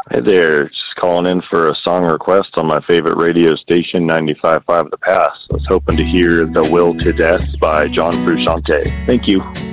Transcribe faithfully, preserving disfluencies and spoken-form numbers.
Hey there, just calling in for a song request on my favorite radio station, ninety-five point five The Pass. I was hoping to hear The Will to Death by John Frusciante. Thank you.